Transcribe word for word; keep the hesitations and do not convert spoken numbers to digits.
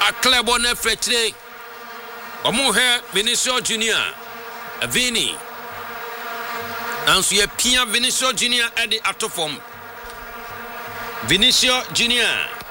a Clebo na Fretre. Omo he Vinicius Junior. Vini. Nanso ye pia Vinicius Junior e de atofom. Vinicius Junior